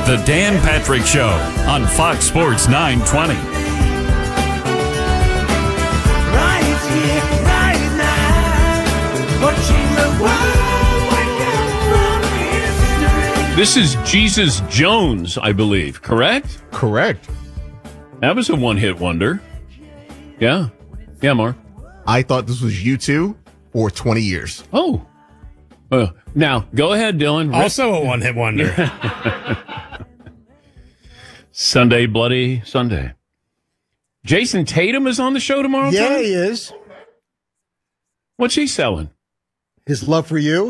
The Dan Patrick Show on Fox Sports 920. Right here, right now, watching the world wake up from history. This is Jesus Jones, I believe, correct? Correct. That was a one-hit wonder. Yeah. Yeah, Mark. I thought this was U2 for 20 years. Oh. Now, go ahead, Dylan. Also a one-hit wonder. Sunday, Bloody Sunday. Jason Tatum is on the show tomorrow? Yeah, Tom? he is. What's he selling? His love for you.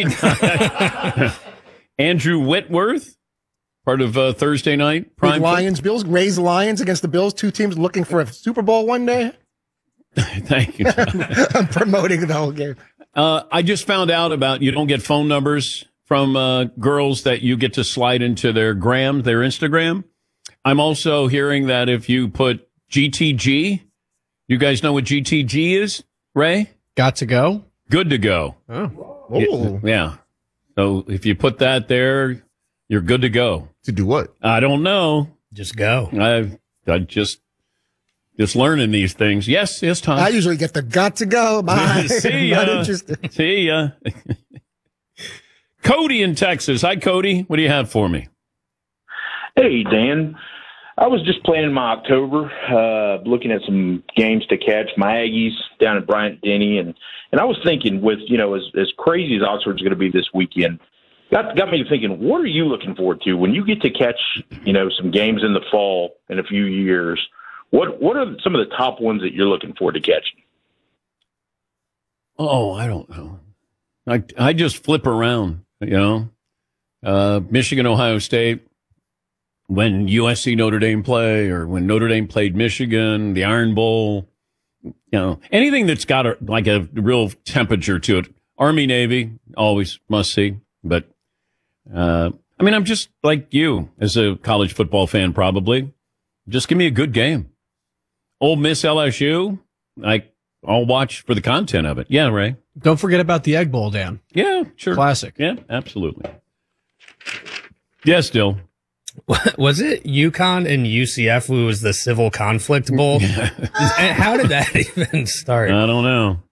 Andrew Whitworth, part of Thursday night. Big Prime Lions, Bills. Raise Lions against the Bills. Two teams looking for a Super Bowl one day. Thank you. I'm promoting the whole game. I just found out about you don't get phone numbers from girls that you get to slide into their Instagram. I'm also hearing that if you put GTG, you guys know what GTG is, Ray? Got to go? Good to go. Oh. Yeah. So if you put that there, you're good to go. To do what? I don't know. Just go. I just learning these things. Yes, Tom. I usually get the got to go. Bye. See Not ya. interested. See ya. Cody in Texas. Hi, Cody. What do you have for me? Hey, Dan. I was just planning my October, looking at some games to catch. My Aggies down at Bryant-Denny, and I was thinking, with as crazy as Oxford's going to be this weekend, got me thinking, what are you looking forward to when you get to catch some games in the fall in a few years? What are some of the top ones that you're looking forward to catching? Oh, I don't know. I just flip around, Michigan, Ohio State, when USC Notre Dame play, or when Notre Dame played Michigan, the Iron Bowl, anything that's got a real temperature to it. Army, Navy, always must see. But, I'm just like you as a college football fan, probably. Just give me a good game. Ole Miss, LSU, I'll watch for the content of it. Yeah, Ray. Don't forget about the Egg Bowl, Dan. Yeah, sure. Classic. Yeah, absolutely. Yes, Dill. Was it UConn and UCF who was the Civil Conflict Bowl? How did that even start? I don't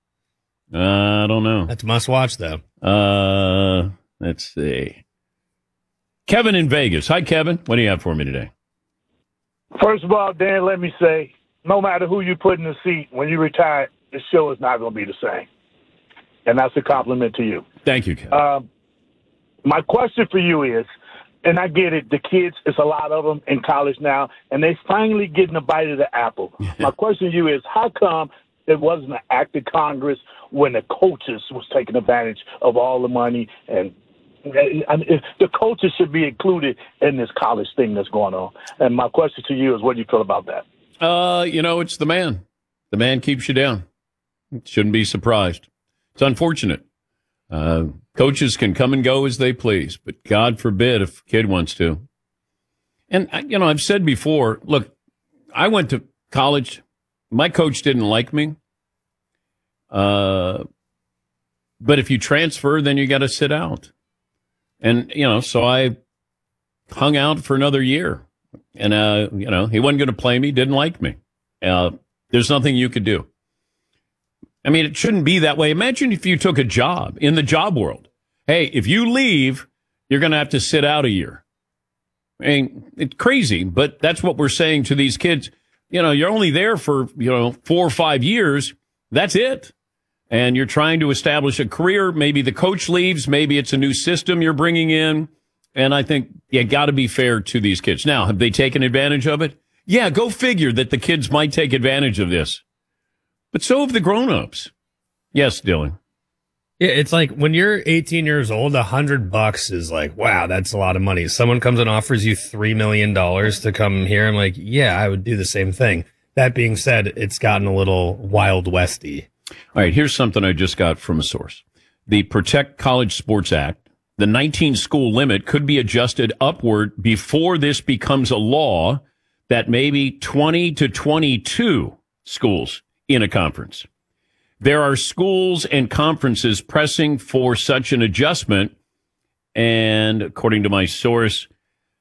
know. That's must watch, though. Let's see. Kevin in Vegas. Hi, Kevin. What do you have for me today? First of all, Dan, let me say, no matter who you put in the seat, when you retire, the show is not going to be the same. And that's a compliment to you. Thank you, Kevin. My question for you is, and I get it, the kids, it's a lot of them in college now, and they finally getting a bite of the apple. My question to you is, how come it wasn't an act of Congress when the coaches was taking advantage of all the money? And the coaches should be included in this college thing that's going on. And my question to you is, what do you feel about that? It's the man. The man keeps you down. Shouldn't be surprised. It's unfortunate. Coaches can come and go as they please, but God forbid if a kid wants to. And, I've said before, look, I went to college. My coach didn't like me. But if you transfer, then you got to sit out. And, so I hung out for another year. And, he wasn't going to play me, didn't like me. There's nothing you could do. I mean, it shouldn't be that way. Imagine if you took a job in the job world. Hey, if you leave, you're going to have to sit out a year. I mean, it's crazy, but that's what we're saying to these kids. You're only there for, 4 or 5 years. That's it. And you're trying to establish a career. Maybe the coach leaves. Maybe it's a new system you're bringing in. And I think you got to be fair to these kids. Now, have they taken advantage of it? Yeah, go figure that the kids might take advantage of this. But so have the grown-ups. Yes, Dylan. Yeah, it's like when you're 18 years old, $100 is like, wow, that's a lot of money. Someone comes and offers you $3 million to come here. I'm like, yeah, I would do the same thing. That being said, it's gotten a little Wild Westy. All right, here's something I just got from a source. The Protect College Sports Act, the 19-school limit could be adjusted upward before this becomes a law that maybe 20 to 22 schools in a conference. There are schools and conferences pressing for such an adjustment, and according to my source,